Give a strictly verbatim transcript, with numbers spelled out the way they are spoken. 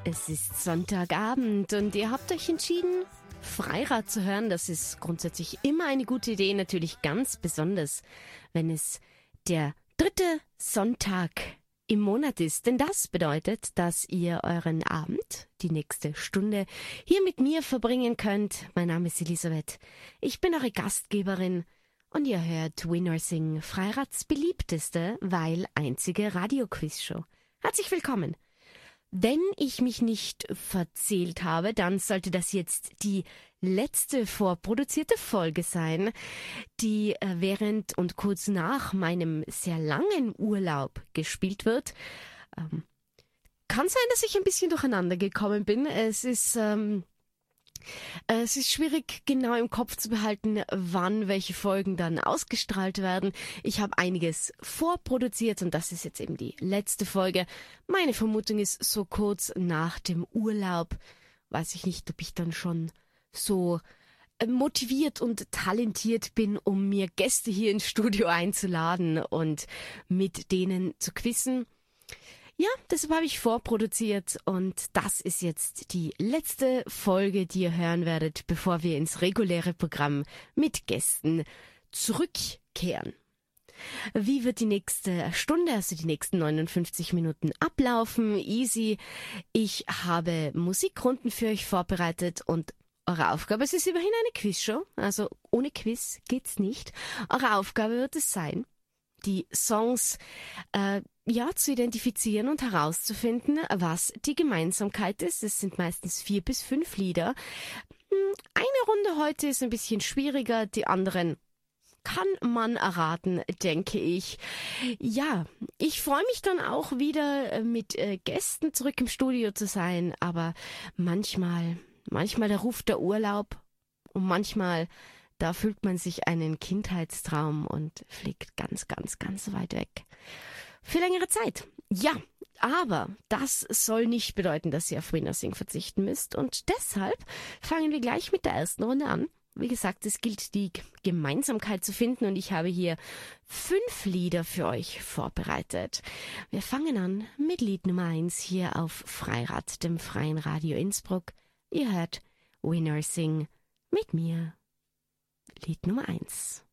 Es ist Sonntagabend und ihr habt euch entschieden, Freirad zu hören. Das ist grundsätzlich immer eine gute Idee, natürlich ganz besonders, wenn es der dritte Sonntag im Monat ist. Denn das bedeutet, dass ihr euren Abend, die nächste Stunde, hier mit mir verbringen könnt. Mein Name ist Elisabeth, ich bin eure Gastgeberin und ihr hört Win or Sing, Freirads beliebteste, weil einzige Radioquizshow. Herzlich willkommen! Wenn ich mich nicht verzählt habe, dann sollte das jetzt die letzte vorproduzierte Folge sein, die während und kurz nach meinem sehr langen Urlaub gespielt wird. Ähm, kann sein, dass ich ein bisschen durcheinander gekommen bin. Es ist... Ähm, Es ist schwierig, genau im Kopf zu behalten, wann welche Folgen dann ausgestrahlt werden. Ich habe einiges vorproduziert und das ist jetzt eben die letzte Folge. Meine Vermutung ist, so kurz nach dem Urlaub, weiß ich nicht, ob ich dann schon so motiviert und talentiert bin, um mir Gäste hier ins Studio einzuladen und mit denen zu quizzen. Ja, deshalb habe ich vorproduziert und das ist jetzt die letzte Folge, die ihr hören werdet, bevor wir ins reguläre Programm mit Gästen zurückkehren. Wie wird die nächste Stunde, also die nächsten neunundfünfzig Minuten ablaufen? Easy. Ich habe Musikrunden für euch vorbereitet und eure Aufgabe, es ist immerhin eine Quizshow, also ohne Quiz geht's nicht. Eure Aufgabe wird es sein, die Songs äh, ja zu identifizieren und herauszufinden, was die Gemeinsamkeit ist. Es sind meistens vier bis fünf Lieder. Eine Runde heute ist ein bisschen schwieriger, die anderen kann man erraten, denke ich. Ja, ich freue mich dann auch wieder mit äh, Gästen zurück im Studio zu sein, aber manchmal, manchmal da ruft der Urlaub und manchmal da fühlt man sich einen Kindheitstraum und fliegt ganz, ganz, ganz weit weg. Für längere Zeit. Ja, aber das soll nicht bedeuten, dass ihr auf Win or Sing verzichten müsst. Und deshalb fangen wir gleich mit der ersten Runde an. Wie gesagt, es gilt, die Gemeinsamkeit zu finden und ich habe hier fünf Lieder für euch vorbereitet. Wir fangen an mit Lied Nummer eins hier auf Freirad, dem Freien Radio Innsbruck. Ihr hört Win or Sing mit mir. Lied Nummer eins.